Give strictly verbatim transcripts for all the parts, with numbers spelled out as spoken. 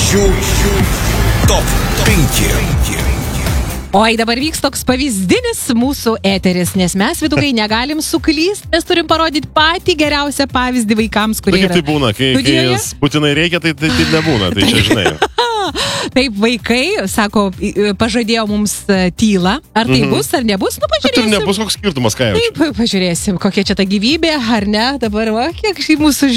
Žvaigždžių top penki. Oi, dabar vyks toks pavyzdinis mūsų eteris, nes mes, Vytukai, negalim suklysti, mes turim parodyti patį geriausią pavyzdį vaikams, kurie yra. Kaip tai būna, kai, kai jis būtinai reikia, tai tai, tai nebūna, tai čia žinai. Taip, vaikai, sako, pažadėjo mums tylą. Ar tai mm-hmm. bus, ar nebus, nu pažiūrėsim. Ir nebus koks skirtumas, ką jau. Taip, pažiūrėsim, kokia čia ta gyvybė, ar ne. Dabar, va, kiek šį mūsų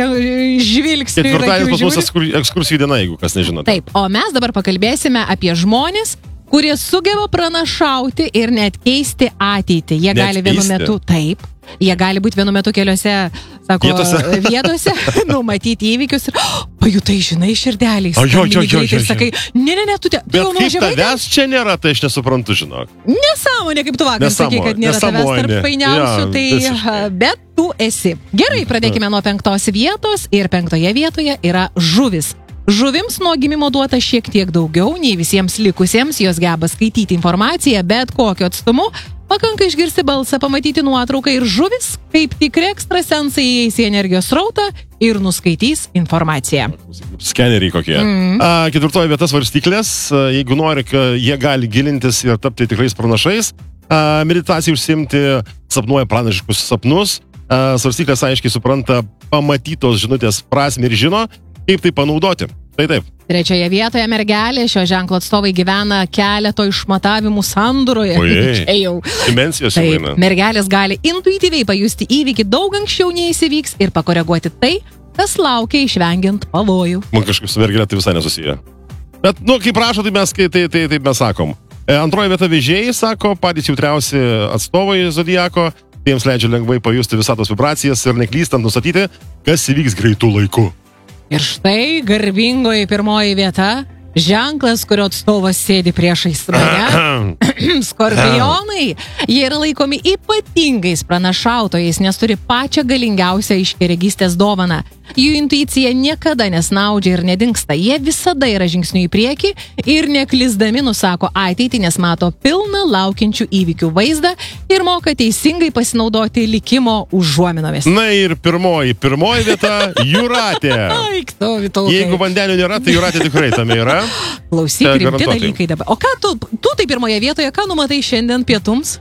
žvilgsnių. Ketvirtadienis pas mus ekskursijų diena, jeigu kas nežinote. Taip, o mes dabar pakalbėsime apie žmones, kurie sugeba pranašauti ir net keisti ateitį. Jie net gali vienu keisti. metu, taip, jie gali būti vienu metu keliose, sako, vietose, vietose numatyti įvykius ir oh, pajutai, žinai, širdeliais. O jo, jo, jo, jo. Ir sakai, ne, ne, ne, tu te... Bet tu kaip tavęs čia nėra, tai aš nesuprantu, žinok. Nesąmonė, kaip tu vakar sakei, kad nėra tavęs tarp fainiausių, tai visiškai. Bet tu esi. Gerai, pradėkime nuo penktos vietos ir penktoje vietoje yra žuvis. Žuvims nuo gimimo duota šiek tiek daugiau nei visiems likusiems, jos geba skaityti informaciją, bet kokiu atstumu pakanka išgirsti balsą, pamatyti nuotrauką ir žuvis, kaip tikri ekstrasensai, įeis į energijos srautą ir nuskaitys informaciją. Skeneriai kokie. Mm. A, ketvirtoji vieta svarstyklės, jeigu nori, jie gali gilintis ir tapti tikrais pranašais, a, meditacijai užsiimti, sapnuoja pranašiškus sapnus, a, svarstyklės aiškiai supranta pamatytos žinutės prasmę ir žino, kaip tai panaudoti. Tai taip. Trečioje vietoje mergelė, šio ženklo atstovai gyvena keleto išmatavimų sandūroje. Ojei, dimensijos jau eina. Mergelės gali intuityviai pajusti įvykį daug anksčiau nei jis įvyks ir pakoreguoti tai, kas laukia išvengiant pavojų. Man kažkaip su mergelė tai visai nesusiję. Bet, nu, kaip prašo, tai mes, tai, tai, tai, tai mes sakom. E, antroji vieta vežėjai, sako, patys jautriausi atstovai zodiako, jiems leidžia lengvai pajusti visatos vibracijas ir neklystant nustatyti, kas įvyks greitų laikų. Ir štai garbingoji pirmoji vieta, ženklas, kurio atstovas sėdi priešais mane. Skorpionai, jie yra laikomi ypatingais pranašautojais, nes turi pačią galingiausią aiškiaregystės dovaną. Jų intuicija niekada nesnaudžia ir nedingsta. Jie visada yra žingsniu į priekį ir neklysdami nusako ateitį, nes mato pilną laukiančių įvykių vaizdą ir moka teisingai pasinaudoti likimo užuominomis. Na ir pirmoji, pirmoji vieta Jūratė. Jeigu vandenių nėra, tai Jūratė tikrai tame yra. Klausyk, rimti dalykai dabar. O ką tu, tu tai pirmoje vietoje, ką numatai šiandien pietums?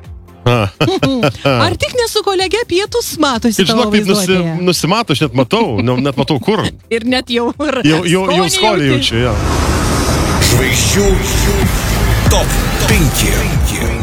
Ar tik ne su kolege pietus matosi tavo vaizduotėje? Nusi, nusimato, aš net matau, net matau kur. Ir net jau jau, jau, jau skonį jaučiu, jo. Žvaigždžių top penki.